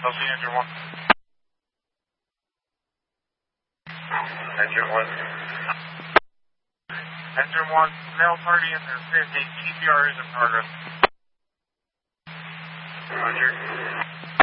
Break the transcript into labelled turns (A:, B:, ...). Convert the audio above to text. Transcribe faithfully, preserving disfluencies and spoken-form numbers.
A: I'll see engine one. Engine one. Engine one, mail party in there fifty, T P R is in progress. Roger.